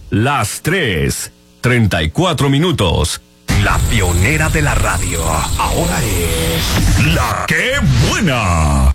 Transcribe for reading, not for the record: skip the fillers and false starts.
Las 3:34. La pionera de la radio. Ahora es... ¡La Qué Buena!